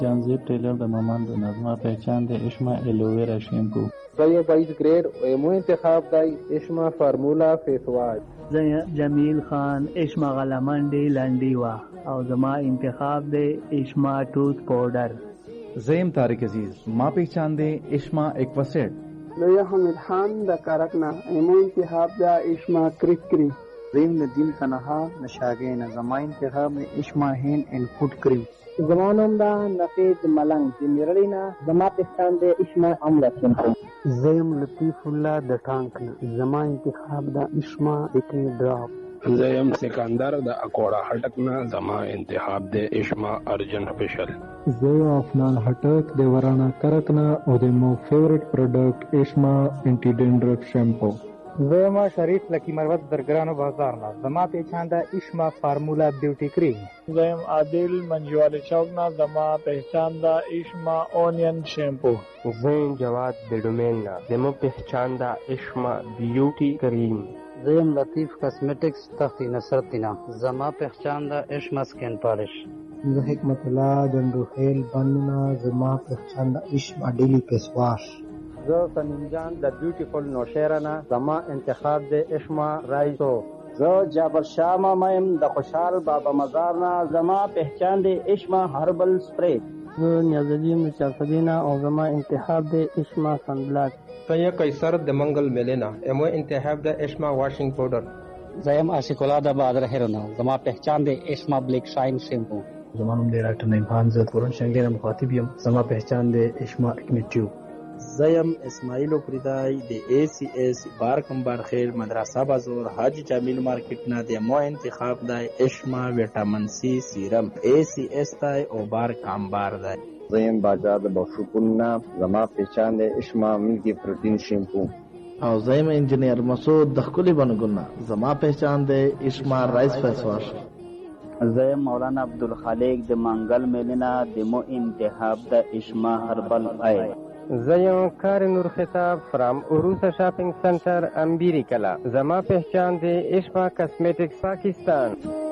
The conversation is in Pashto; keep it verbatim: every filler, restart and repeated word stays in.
جانزیب टेलर د مامان د نظمه پہچان د اشما الوویرا شیمپو. زه بایس گرید مو انتخاب دی اشما فارمولا فیس واش. زه جمیل خان اشما غلمنډي لنډي وا او زما انتخاب دی اشما ټوث پاوډر. زیم طارق عزیز ما پہچان دے اشما ایکواسیڈ. زه حمید خان د کارکنا مو انتخاب دی اشما کریک کریم. زیم ندیم تنها نشاگین زما انتخاب دی اشما هین ان فوڈ کریم. زمانم دا نفید ملنگ جمیرلینا زما پہچان دے اشما عملہ شیمپو. زیم لطیف اللہ د ټانکنا زما انتخاب دا اشما بکنی ډراپ. زیم سکندر د اکوڑا هټکنا زما انتخاب دے اشما ارجن سپیشل. زیم افنان هټک د ورانا کرکنا او د مو فیورٹ پروڈکٹ اشما انٹی ڈینڈرف شیمپو. زیم شریف لکی مروت درگرانو بازارنا زما پہچان دا اشما فارمولا بیوٹی کریم. زیم عادل منجوال چوکنا زما پہچان دا اشما اونین شیمپو. زیم جواد بیڈومیننا زما پہچان دا اشما بیوٹی کریم. زیم لطیف کاسمیٹکس تختی نصرتینا زما پہچان دا اشما سکین پالش. زه حکمت الله جنرو خیل بننا زما پہچان دا اشما ڈیلی فیس واش. زه سمیم جان د بیوټیفل نوشیرنا زما انتخاب دی اشما رایسو. زه جابر شاه مایم د خوشحال بابا مزارنا زما پہچان دی اشما هربل سپری. زه نیازالدین چارفدینا او زما انتخاب دی اشما سنبلاک. سید قیصر د منگل ملینا امو انتخاب دی اشما واشنگ پاؤڈر. زیم عاشق الله د بادر هرنا زما پہچان دی اشما بلیک شاین شیمپو. زمانم دی ډاکټر نعیم خان زه پرون شنګیر مخاطب یم زما پہچان دی اشما اکنیټیو. زیم اسماعیل پریدای د ای سی ایس بار کمبار خیل مدرسه بازار حاجی جمیل مارکیٹ نه د مو انتخاب دی اشما ویټامین سی سیرم ای سی ایس تای او بار کمبار دی. زیم بازار د بشکونه زما پہچان دی اشما ملکی پروتین شیمپو. او زیم انجینیر مسعود د خپل بنګونه زما پہچان دی اشما رائس فیس واش. زیم مولانا عبدالخالق د منگل میلینا د مو انتخاب د اشما هربل آی. زیم کار نور خطاب فرام عروسا شاپنگ سنٹر امبیری کلا زما پہچان دے اشما کاسمیٹکس پاکستان.